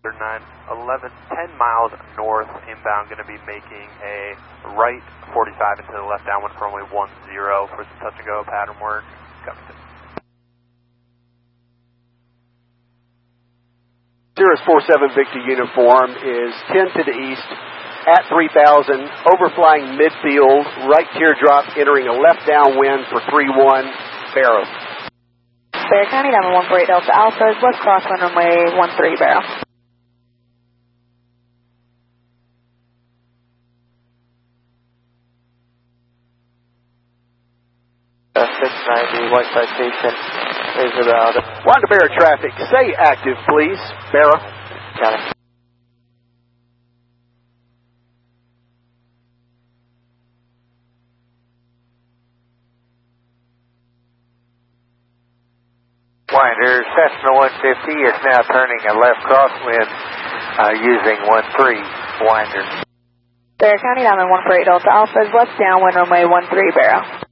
911, 10 miles north inbound, going to be making a right 45 into the left downwind for only 10 for some touch and go pattern work. Copy. Cirrus 47 Victor uniform is 10 to the east at 3000, overflying midfield, right teardrop, entering a left downwind for 31, Barrow. Bear County, Diamond 148 Delta Alpha, west crosswind runway 13, Barrow. 690, white citation is about... Wanda Bear traffic, say active please, Barrow. Got it. Winder, Cessna 150 is now turning a left crosswind using 13, Winder. Bear County, Diamond 148 Delta Alpha, west downwind runway 13, Barrow.